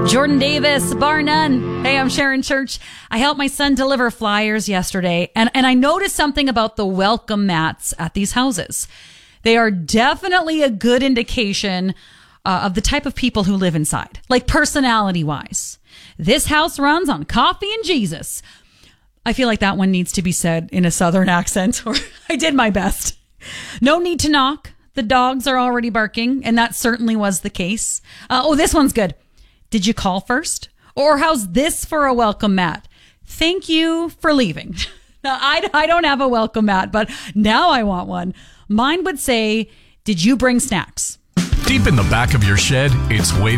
Jordan Davis, bar none. Hey, I'm Sharon Church. I helped my son deliver flyers yesterday, and I noticed something about the welcome mats at these houses. They are definitely a good indication of the type of people who live inside, like personality-wise. This house runs on coffee and Jesus. I feel like that one needs to be said in a southern accent, or I did my best. No need to knock. The dogs are already barking, and that certainly was the case. This one's good. Did you call first? Or how's this for a welcome mat? Thank you for leaving. Now, I don't have a welcome mat, but now I want one. Mine would say, did you bring snacks? Deep in the back of your shed, it's way